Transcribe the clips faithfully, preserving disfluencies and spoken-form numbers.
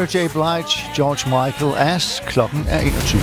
J. Blige, George Michael As. Klokken er enogtyve.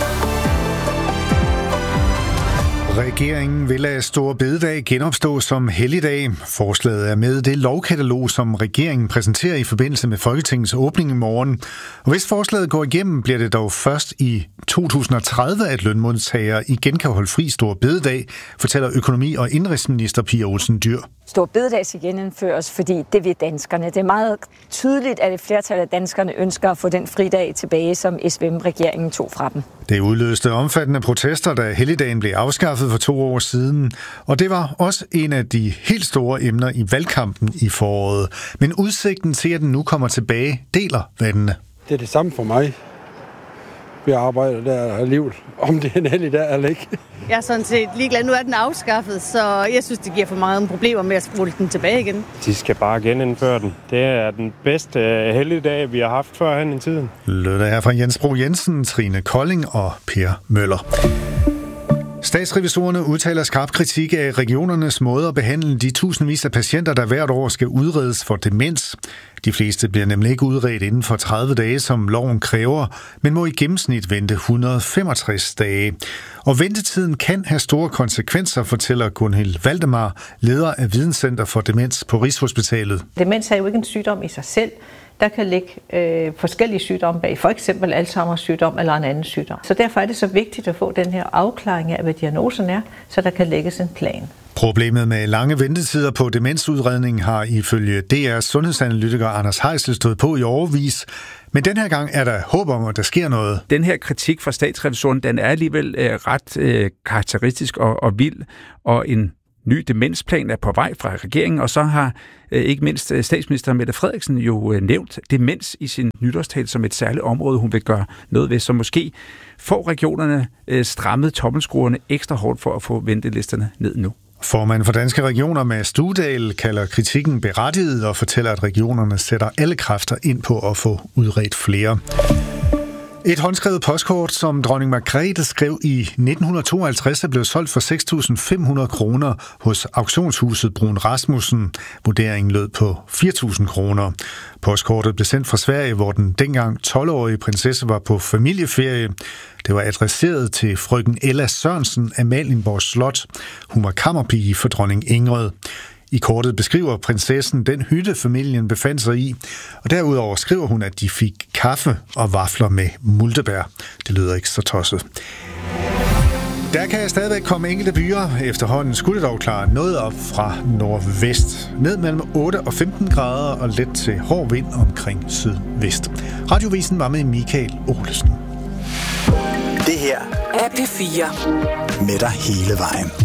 Regeringen vil lade Store Bededag genopstå som helligdag. Forslaget er med det lovkatalog, som regeringen præsenterer i forbindelse med Folketingets åbning i morgen. Og hvis forslaget går igennem, bliver det dog først i to tusind og tredive, at lønmodtagere igen kan holde fri Store Bededag, fortæller økonomi- og indenrigsminister Pia Olsen Dyhr. Store Bededag skal genindføres, fordi det vil danskerne. Det er meget tydeligt, at et flertal af danskerne ønsker at få den fridag tilbage, som S V M-regeringen tog fra dem. Det udløste omfattende protester, da helligdagen blev afskaffet for to år siden, og det var også en af de helt store emner i valgkampen i foråret. Men udsigten til, at den nu kommer tilbage, deler vandene. Det er det samme for mig. Vi arbejder der alligevel, om det er en helligdag eller ikke. Jeg er sådan set ligeglad. Nu er den afskaffet, så jeg synes, det giver for meget problemer med at rulle den tilbage igen. De skal bare genindføre den. Det er den bedste helligdag, vi har haft førhen i tiden. Lød her fra Jens Bro Jensen, Trine Kolding og Per Møller. Statsrevisorerne udtaler skarp kritik af regionernes måde at behandle de tusindvis af patienter, der hvert år skal udredes for demens. De fleste bliver nemlig ikke udredt inden for tredive dage, som loven kræver, men må i gennemsnit vente et hundrede og femogtres dage. Og ventetiden kan have store konsekvenser, fortæller Gunhild Valdemar, leder af Videnscenter for Demens på Rigshospitalet. Demens er jo ikke en sygdom i sig selv. Der kan ligge øh, forskellige sygdomme bag, for eksempel Alzheimer's sygdom eller en anden sygdom. Så derfor er det så vigtigt at få den her afklaring af, hvad diagnosen er, så der kan lægges en plan. Problemet med lange ventetider på demensudredning har ifølge D R's sundhedsanalytiker Anders Heisel stået på i årevis. Men den her gang er der håb om, at der sker noget. Den her kritik fra statsrevisoren, den er alligevel øh, ret øh, karakteristisk og, og vild, og en ny demensplan er på vej fra regeringen, og så har øh, ikke mindst statsminister Mette Frederiksen jo øh, nævnt demens i sin nytårstale som et særligt område, hun vil gøre noget ved, så måske får regionerne øh, strammet tommelskruerne ekstra hårdt for at få ventelisterne ned nu. Formanden for Danske Regioner, Mads Studal, kalder kritikken berettiget og fortæller, at regionerne sætter alle kræfter ind på at få udredt flere. Et håndskrevet postkort, som dronning Margrethe skrev i nitten tooghalvtreds, er blevet solgt for seks tusind fem hundrede kroner hos auktionshuset Brun Rasmussen. Vurderingen lød på fire tusind kroner. Postkortet blev sendt fra Sverige, hvor den dengang tolv-årige prinsesse var på familieferie. Det var adresseret til frøken Ella Sørensen af Malienborg Slot. Hun var kammerpige for dronning Ingrid. I kortet beskriver prinsessen den hytte, familien befandt sig i, og derudover skriver hun, at de fik kaffe og vafler med multebær. Det lyder ikke så tosset. Der kan stadigvæk komme enkelte byer. Efterhånden skulle det dog klare noget op fra nordvest. Ned mellem otte og femten grader og let til hård vind omkring sydvest. Radiovisen var med Michael Olesen. Det her er P fire. Med dig hele vejen.